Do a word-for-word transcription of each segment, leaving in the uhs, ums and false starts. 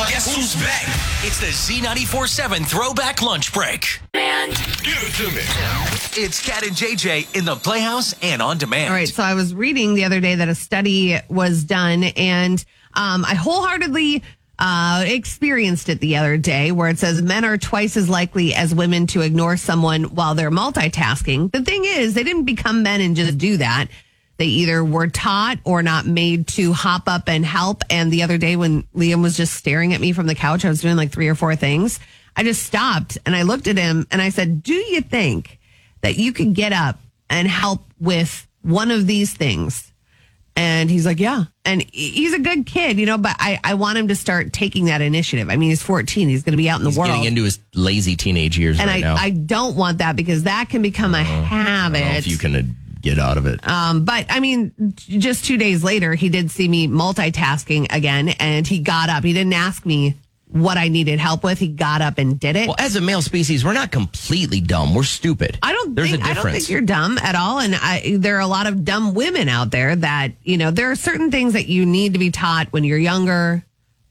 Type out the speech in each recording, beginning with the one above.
Guess who's back? It's the Z ninety-four seven Throwback Lunch Break. And give it to me. It's Cat and J J in the Playhouse and on demand. All right, so I was reading the other day that a study was done, and um, I wholeheartedly uh, experienced it the other day, where it says men are twice as likely as women to ignore someone while they're multitasking. The thing is, they didn't become men and just do that. They either were taught or not made to hop up and help. And the other day when Liam was just staring at me from the couch, I was doing like three or four things. I just stopped and I looked at him and I said, do you think that you could get up and help with one of these things? And he's like, yeah. And he's a good kid, you know, but I, I want him to start taking that initiative. I mean, he's fourteen. He's going to be out in the he's world. Getting into his lazy teenage years and right I, now. I don't want that because that can become a uh, habit. I don't know if you can... Uh, get out of it. Um, but I mean, just two days later, he did see me multitasking again, and he got up. He didn't ask me what I needed help with. He got up and did it. Well, as a male species, we're not completely dumb. We're stupid. I don't There's think, a difference. I don't think you're dumb at all. And I, there are a lot of dumb women out there that, you know, there are certain things that you need to be taught when you're younger.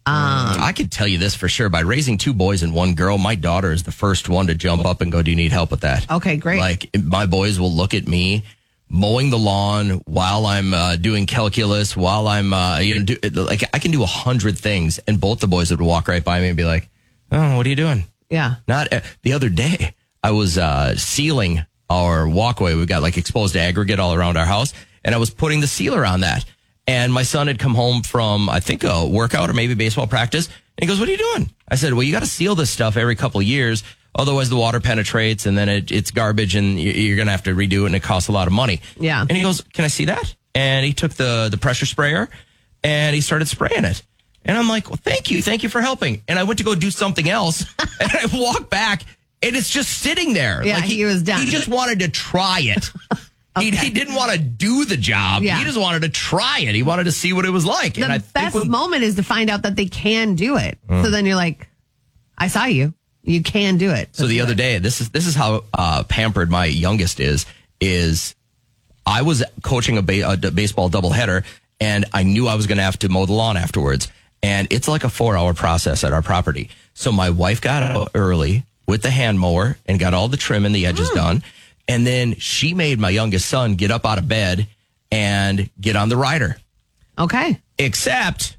Um, I could tell you this for sure. By raising two boys and one girl, my daughter is the first one to jump up and go, do you need help with that? Okay, great. Like, my boys will look at me mowing the lawn while I'm uh, doing calculus, while I'm, uh, you know, do, like, I can do a hundred things. And both the boys would walk right by me and be like, oh, what are you doing? Yeah. Not uh, the other day, I was uh, sealing our walkway. We've got like exposed aggregate all around our house. And I was putting the sealer on that. And my son had come home from, I think, a workout or maybe baseball practice. And he goes, what are you doing? I said, well, you got to seal this stuff every couple of years. Otherwise, the water penetrates and then it, it's garbage and you're going to have to redo it and it costs a lot of money. Yeah. And he goes, can I see that? And he took the, the pressure sprayer and he started spraying it. And I'm like, well, thank you. Thank you for helping. And I went to go do something else. And I walked back and it's just sitting there. Yeah, like he, he was done. He just wanted to try it. Okay. He, he didn't want to do the job. Yeah. He just wanted to try it. He wanted to see what it was like. The and I best think when, moment is to find out that they can do it. Mm. So then you're like, I saw you. You can do it. So the other day, this is this is how uh, pampered my youngest is. Is I was coaching a, ba- a baseball doubleheader, and I knew I was going to have to mow the lawn afterwards. And it's like a four-hour process at our property. So my wife got out early with the hand mower and got all the trim and the edges mm. done. And then she made my youngest son get up out of bed and get on the rider. Okay. Except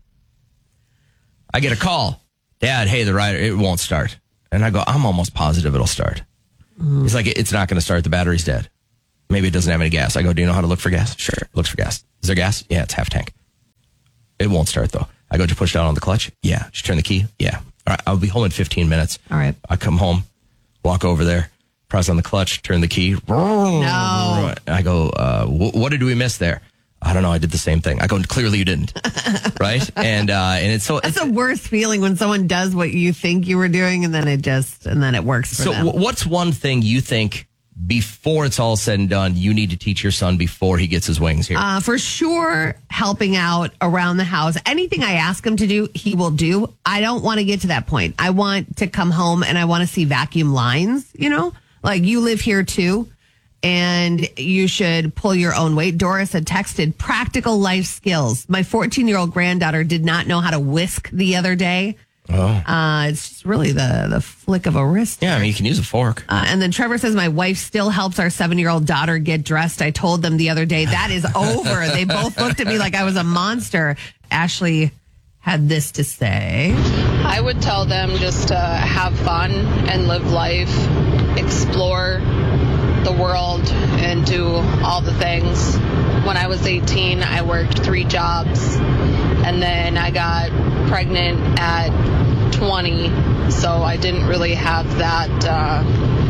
I get a call. Dad, hey, the rider, it won't start. And I go, I'm almost positive it'll start. Mm. He's like, it's not going to start. The battery's dead. Maybe it doesn't have any gas. I go, do you know how to look for gas? Sure. Looks for gas. Is there gas? Yeah, it's half tank. It won't start, though. I go, did you push down on the clutch? Yeah. Did you turn the key? Yeah. All right. I'll be home in fifteen minutes. All right. I come home, walk over there, press on the clutch, turn the key. No. I go, uh, what did we miss there? I don't know. I did the same thing. I go, clearly you didn't. Right? And uh, and it's so... That's it's, the worst feeling when someone does what you think you were doing and then it just, and then it works for so them. So what's one thing you think before it's all said and done, you need to teach your son before he gets his wings here? Uh, for sure, helping out around the house. Anything I ask him to do, he will do. I don't want to get to that point. I want to come home and I want to see vacuum lines, you know? Like, you live here too. And you should pull your own weight. Doris had texted practical life skills. My fourteen-year-old granddaughter did not know how to whisk the other day. Oh. Uh, it's just really the, the flick of a wrist. Yeah, I mean, you can use a fork. Uh, and then Trevor says, my wife still helps our seven-year-old daughter get dressed. I told them the other day, that is over. They both looked at me like I was a monster. Ashley had this to say. I would tell them just to have fun and live life, explore the world and do all the things. When I was eighteen, I worked three jobs and then I got pregnant at twenty, so I didn't really have that uh,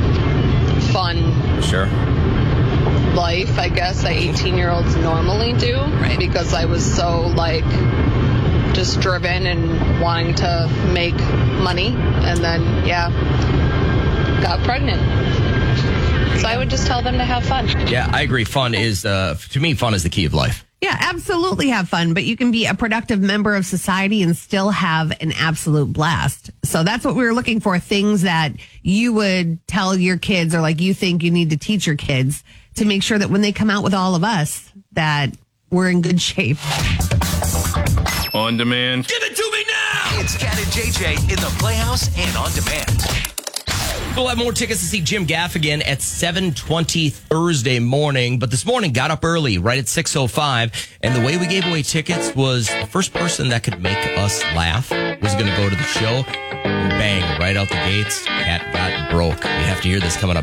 fun sure. life, I guess, that eighteen-year-olds normally do, right? Because I was so, like, just driven and wanting to make money, and then, yeah, got pregnant. So I would just tell them to have fun. Yeah, I agree. Fun is, uh, to me, fun is the key of life. Yeah, absolutely have fun, but you can be a productive member of society and still have an absolute blast. So that's what we were looking for, things that you would tell your kids or like you think you need to teach your kids to make sure that when they come out with all of us, that we're in good shape. On demand. Give it to me now! It's Cat and J J in the Playhouse and on demand. We'll have more tickets to see Jim Gaffigan at seven twenty Thursday morning. But this morning, got up early, right at six oh five. And the way we gave away tickets was the first person that could make us laugh was going to go to the show. And bang, right out the gates, Cat got broke. You have to hear this coming up.